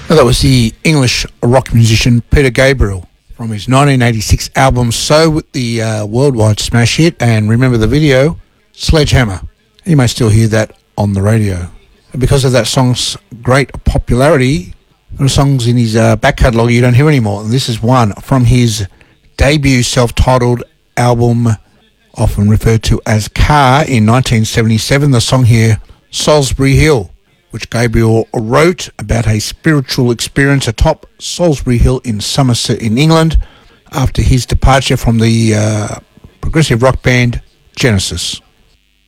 Well, that was the English rock musician Peter Gabriel from his 1986 album So, with the worldwide smash hit, and remember the video, Sledgehammer. You may still hear that on the radio. And because of that song's great popularity, there are songs in his back catalogue you don't hear anymore, and this is one from his debut self-titled album, often referred to as Car, in 1977. The song here, Salisbury Hill, which Gabriel wrote about a spiritual experience atop Salisbury Hill in Somerset in England after his departure from the progressive rock band Genesis.